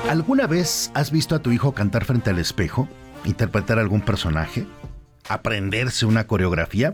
¿Alguna vez has visto a tu hijo cantar frente al espejo, interpretar algún personaje, aprenderse una coreografía?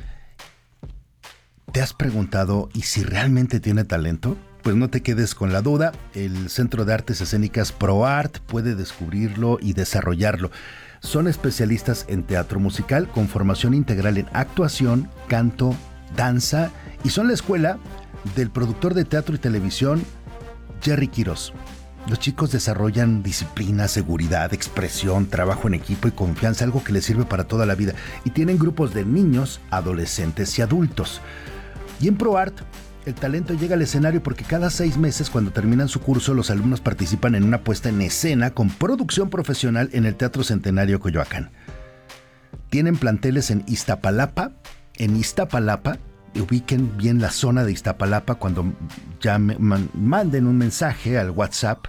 ¿Te has preguntado, ¿y si realmente tiene talento? Pues no te quedes con la duda, el Centro de Artes Escénicas ProArt puede descubrirlo y desarrollarlo. Son especialistas en teatro musical con formación integral en actuación, canto, danza y son la escuela del productor de teatro y televisión Jerry Quiroz. Los chicos desarrollan disciplina, seguridad, expresión, trabajo en equipo y confianza, algo que les sirve para toda la vida. Y tienen grupos de niños, adolescentes y adultos. Y en ProArt, el talento llega al escenario porque cada 6 meses, cuando terminan su curso, los alumnos participan en una puesta en escena con producción profesional en el Teatro Centenario Coyoacán. Tienen planteles en Iztapalapa. En Iztapalapa, ubiquen bien la zona de Iztapalapa cuando manden un mensaje al WhatsApp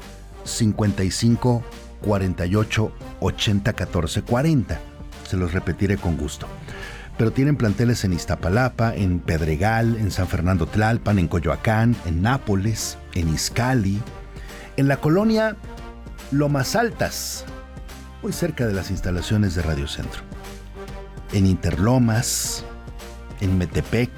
55 48 80 14 40. Se los repetiré con gusto. Pero tienen planteles en Iztapalapa, en Pedregal, en San Fernando Tlalpan, en Coyoacán, en Nápoles, en Izcalli, en la colonia Lomas Altas, muy cerca de las instalaciones de Radio Centro, en Interlomas, en Metepec.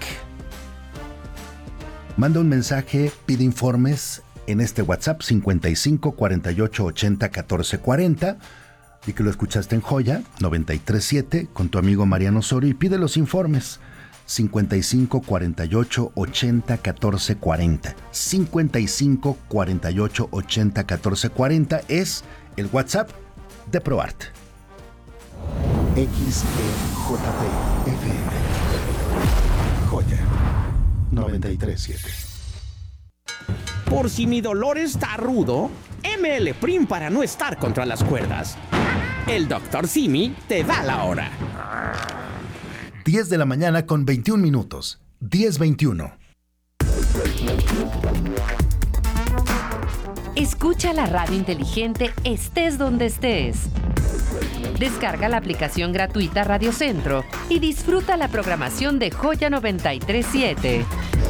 Manda un mensaje, pide informes en este WhatsApp 55 48 80 14 40 y que lo escuchaste en Joya 93.7 con tu amigo Mariano Osorio y pide los informes 55 48 80 14 40. 55 48 80 14 40 es el WhatsApp de ProArt. XEJP FM Joya 93.7. Por si mi dolor está rudo, ML Prim para no estar contra las cuerdas. El Dr. Simi te da la hora. 10 de la mañana con 21 minutos. 10:21. Escucha la radio inteligente estés donde estés. Descarga la aplicación gratuita Radio Centro y disfruta la programación de Joya 93.7.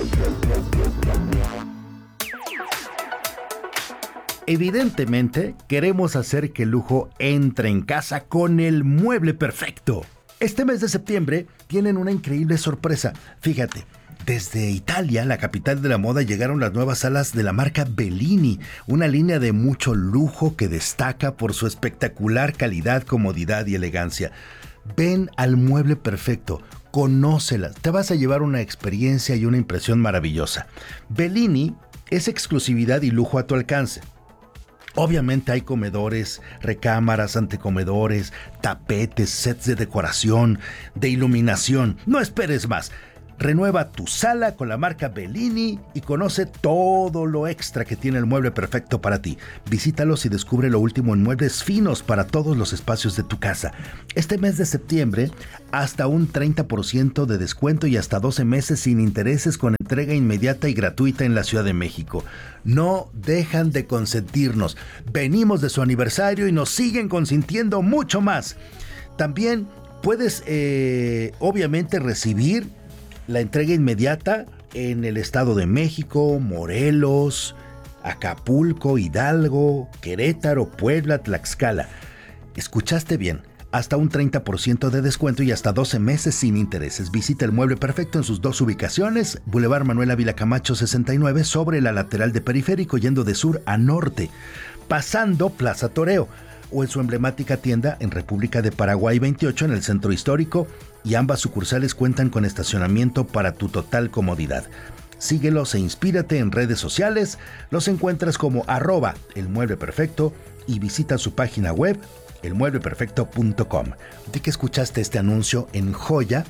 Evidentemente, queremos hacer que el lujo entre en casa con el mueble perfecto. Este mes de septiembre tienen una increíble sorpresa. Fíjate, desde Italia, la capital de la moda, llegaron las nuevas salas de la marca Bellini, una línea de mucho lujo que destaca por su espectacular calidad, comodidad y elegancia. Ven al mueble perfecto, conócelas, te vas a llevar una experiencia y una impresión maravillosa. Bellini es exclusividad y lujo a tu alcance. Obviamente hay comedores, recámaras, antecomedores, tapetes, sets de decoración, de iluminación. No esperes más. Renueva tu sala con la marca Bellini y conoce todo lo extra que tiene el mueble perfecto para ti. Visítalos y descubre lo último en muebles finos para todos los espacios de tu casa. Este mes de septiembre, hasta un 30% de descuento y hasta 12 meses sin intereses con entrega inmediata y gratuita en la Ciudad de México. No dejan de consentirnos. Venimos de su aniversario y nos siguen consintiendo mucho más. También puedes, obviamente, recibir la entrega inmediata en el Estado de México, Morelos, Acapulco, Hidalgo, Querétaro, Puebla, Tlaxcala. ¿Escuchaste bien? Hasta un 30% de descuento y hasta 12 meses sin intereses. Visita el mueble perfecto en sus 2 ubicaciones, Boulevard Manuel Ávila Camacho 69, sobre la lateral de Periférico, yendo de sur a norte, pasando Plaza Toreo, o en su emblemática tienda en República de Paraguay 28 en el Centro Histórico, y ambas sucursales cuentan con estacionamiento para tu total comodidad. Síguelos e inspírate en redes sociales, los encuentras como @elmuebleperfecto y visita su página web elmuebleperfecto.com. Di que escuchaste este anuncio en Joya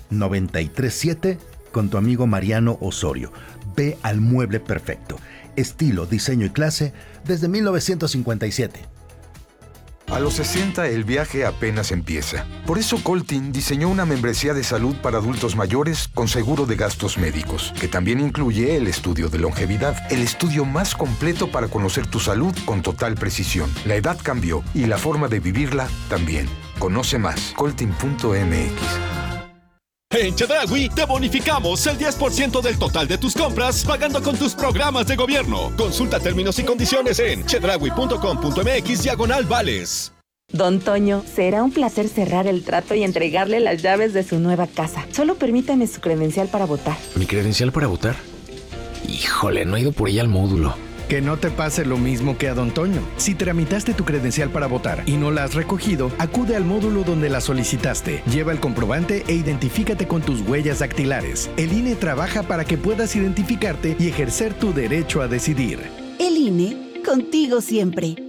93.7 con tu amigo Mariano Osorio. Ve al mueble perfecto. Estilo, diseño y clase desde 1957. A los 60 el viaje apenas empieza. Por eso Coltin diseñó una membresía de salud para adultos mayores con seguro de gastos médicos, que también incluye el estudio de longevidad, el estudio más completo para conocer tu salud con total precisión. La edad cambió y la forma de vivirla también. Conoce más, coltin.mx. En Chedraui te bonificamos el 10% del total de tus compras pagando con tus programas de gobierno. Consulta términos y condiciones en chedraui.com.mx/vales. Don Toño, será un placer cerrar el trato y entregarle las llaves de su nueva casa. Solo permítame su credencial para votar. ¿Mi credencial para votar? Híjole, no he ido por ella al módulo. Que no te pase lo mismo que a Don Toño. Si tramitaste tu credencial para votar y no la has recogido, acude al módulo donde la solicitaste. Lleva el comprobante e identifícate con tus huellas dactilares. El INE trabaja para que puedas identificarte y ejercer tu derecho a decidir. El INE, contigo siempre.